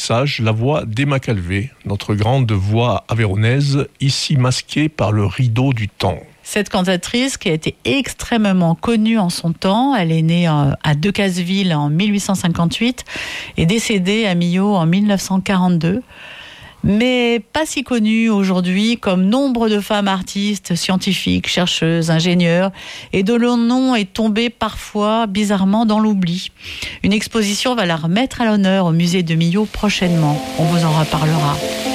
message, la voix d'Emma Calvé, notre grande voix avéronaise, ici masquée par le rideau du temps. Cette cantatrice qui a été extrêmement connue en son temps, elle est née à Decazeville en 1858 et décédée à Millau en 1942. Mais pas si connue aujourd'hui comme nombre de femmes artistes, scientifiques, chercheuses, ingénieurs, et dont le nom est tombé parfois bizarrement dans l'oubli. Une exposition va la remettre à l'honneur au musée de Millau prochainement. On vous en reparlera.